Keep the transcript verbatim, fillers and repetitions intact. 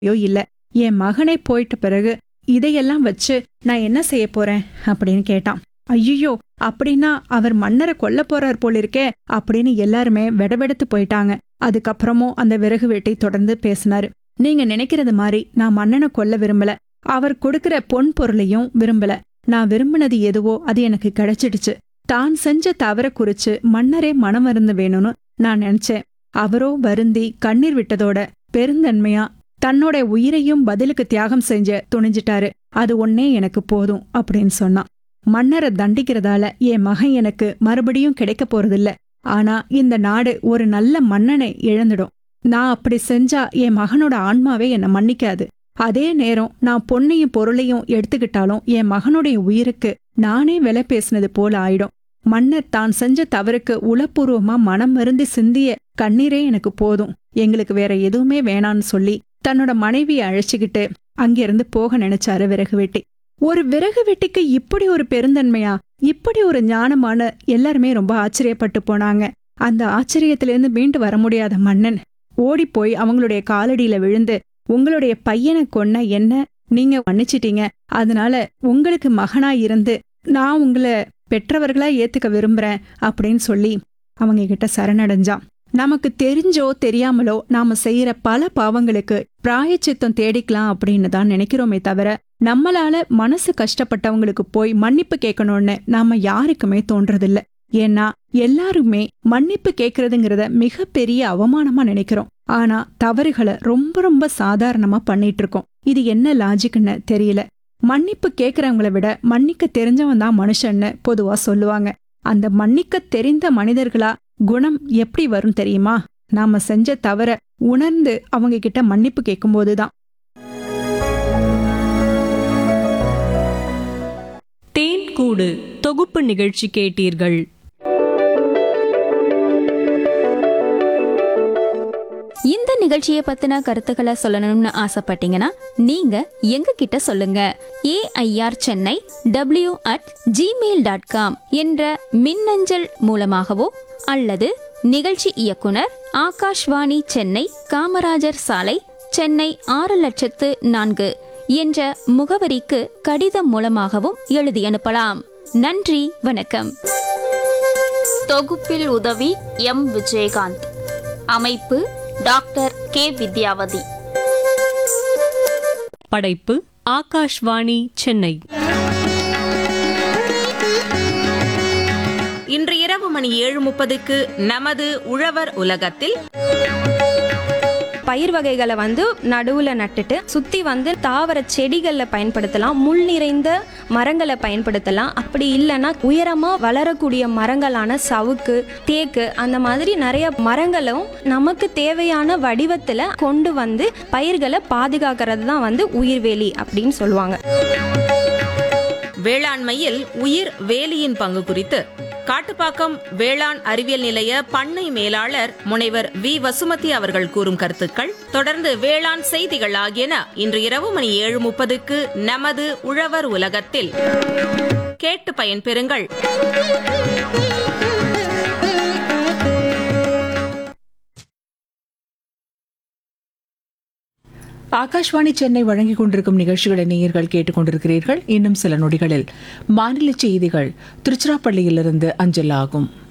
ஐயோ இல்ல, என் மகனே போயிட்ட பிறகு இதையெல்லாம் வச்சு நான் என்ன செய்ய போறேன் அப்படின்னு கேட்டான். ஐயோ, அப்படின்னா அவர் மன்னரை கொல்ல போறார் போல இருக்கே அப்படின்னு எல்லாருமே வெடவெடுத்து போயிட்டாங்க. அதுக்கப்புறமும் அந்த விறகு வெட்டி தொடர்ந்து பேசினாரு. நீங்க நினைக்கிறது மாதிரி நான் மன்னனை கொல்ல விரும்பல, அவர் கொடுக்கிற பொன் பொருளையும் விரும்பல. நான் விரும்பினது எதுவோ அது எனக்கு கிடைச்சிடுச்சு. தான் செஞ்ச தவற குறிச்சு மன்னரே மனம் வருந்த வேணும்னு நான் நினைச்சேன். அவரோ வருந்தி கண்ணீர் விட்டதோட பெருந்தன்மையா தன்னோட உயிரையும் பதிலுக்கு தியாகம் செஞ்ச துணிஞ்சிட்டாரு. அது ஒன்னே எனக்கு போதும் அப்படின்னு சொன்னான். மன்னரை தண்டிக்கிறதால என் மகன் எனக்கு மறுபடியும் கிடைக்க போறதில்ல. ஆனா இந்த நாடு ஒரு நல்ல மன்னனை இழந்துடும். நான் அப்படி செஞ்சா என் மகனோட ஆன்மாவே என்னை மன்னிக்காது. அதே நேரம் நான் பொன்னையும் பொருளையும் எடுத்துக்கிட்டாலும் என் மகனுடைய உயிருக்கு நானே விலை பேசினது போல ஆயிடும். மன்னர் தான் செஞ்ச தவறுக்கு உளப்பூர்வமா மனம் வருந்தி சிந்திய கண்ணீரே எனக்கு போதும், எங்களுக்கு வேற எதுவுமே வேணான்னு சொல்லி தன்னோட மனைவியை அழைச்சிக்கிட்டு அங்கிருந்து போக நினைச்சாரு விறகு வெட்டி. ஒரு விறகு வெட்டிக்கு இப்படி ஒரு பெருந்தன்மையா, இப்படி ஒரு ஞானமான எல்லாருமே ரொம்ப ஆச்சரியப்பட்டு போனாங்க. அந்த ஆச்சரியத்திலிருந்து மீண்டு வர முடியாத மன்னன் ஓடி போய் அவங்களுடைய காலடியில விழுந்து, உங்களுடைய பையனை கொன்ன என்ன நீங்க மன்னிச்சிட்டீங்க, அதனால உங்களுக்கு மகனா இருந்து நான் உங்களை பெற்றவர்களா ஏத்துக்க விரும்புறேன் அப்படின்னு சொல்லி அவங்க கிட்ட சரணடைஞ்சான். நமக்கு தெரிஞ்சோ தெரியாமலோ நாம செய்யற பல பாவங்களுக்கு பிராயச்சித்தம் தேடிக்கலாம் அப்படின்னு தான் நினைக்கிறோமே தவிர, நம்மளால மனசு கஷ்டப்பட்டவங்களுக்கு போய் மன்னிப்பு கேட்கணும்னு நாம யாருக்குமே தோன்றதில்ல. ஏன்னா எல்லாருமே மன்னிப்பு கேட்கறதுங்கிறத மிகப்பெரிய அவமானமா நினைக்கிறோம். ஆனா தவறுகளை ரொம்ப ரொம்ப சாதாரணமா பண்ணிட்டு இருக்கோம். இது என்ன லாஜிக்னு தெரியல. மன்னிப்பு கேட்கறவங்கள விட மன்னிக்க தெரிஞ்சவன் தான் மனுஷன்னு பொதுவா சொல்லுவாங்க. அந்த மன்னிக்க தெரிந்த மனிதர்களா குணம் எப்படி வரும் தெரியுமா? நாம செஞ்ச தவற உணர்ந்து அவங்க கிட்ட மன்னிப்பு கேட்கும்போதுதான். தேன் கூடு தொகுப்பு நிகழ்ச்சி கேட்டீர்கள். இந்த நிகழ்ச்சியை பத்தின கருத்துக்களை சொல்லணும்னு ஆசைப்பட்டீங்கன்னா நீங்க எங்க கிட்ட சொல்லுங்க. AIR Chennai W at Gmail dot com என்ற மின்னஞ்சல் மூலமாகவோ அல்லது நிகழ்ச்சி இயக்குனர் ஆகாஷ்வாணி சென்னை காமராஜர் சாலை சென்னை ஆறு லட்சத்து நான்கு என்ற முகவரிக்கு கடிதம் மூலமாகவும் எழுதி அனுப்பலாம். நன்றி, வணக்கம். தொகுப்பில் உதவி எம் விஜயகாந்த். அமைப்பு டாக்டர் கே வித்யாவதி. படைப்பு ஆகாஷ்வாணி சென்னை. இன்று இரவு மணி ஏழு முப்பதுக்கு நமது உழவர் உலகத்தில் பயிர் வகைகளை வந்து நடுவுல நட்டுட்டு சுத்தி வந்து தாவர செடிகளை பயன்படுத்தலாம், முள் நிறைந்த மரங்களை பயன்படுத்தலாம். அப்படி இல்லைன்னா உயரமா வளரக்கூடிய மரங்களான சவுக்கு, தேக்கு அந்த மாதிரி நிறைய மரங்களும் நமக்கு தேவையான வடிவத்துல கொண்டு வந்து பயிர்களை பாதுகாக்கிறது தான் வந்து உயிர்வேலி அப்படின்னு சொல்லுவாங்க. வேளாண்மையில் உயிர் வேலியின் பங்கு குறித்து காட்டுப்பாக்கம் வேளாண் அறிவியல் நிலைய பண்ணை மேலாளர் முனைவர் வி வசுமதி அவர்கள் கூறும் கருத்துக்கள், தொடர்ந்து வேளாண் செய்திகள் ஆகியன இன்று இரவு மணி ஏழு முப்பதுக்கு நமது உழவர் உலகத்தில் கேட்டு பயன்பெறுங்கள். ஆகாஷ்வாணி சென்னை வழங்கிக் கொண்டிருக்கும் நிகழ்ச்சிகளை நேயர்கள் கேட்டுக்கொண்டிருக்கிறீர்கள். இன்னும் சில நொடிகளில் மாநில செய்திகள் திருச்சிராப்பள்ளியிலிருந்து அஞ்சல் ஆகும்.